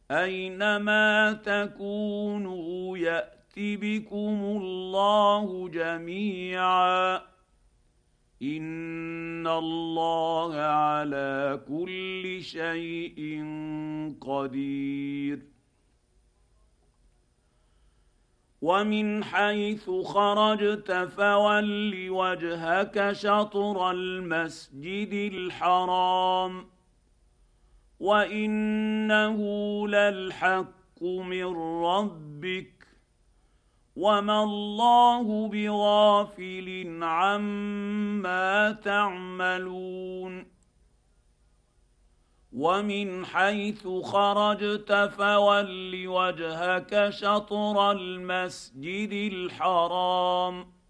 اينما تكونوا يات بكم الله جميعا ان الله على كل شيء قدير. ومن حيث خرجت فول وجهك شطر المسجد الحرام وانه للحق من ربك وما الله بغافل عما تعملون. ومن حيث خرجت فول وجهك شطر المسجد الحرام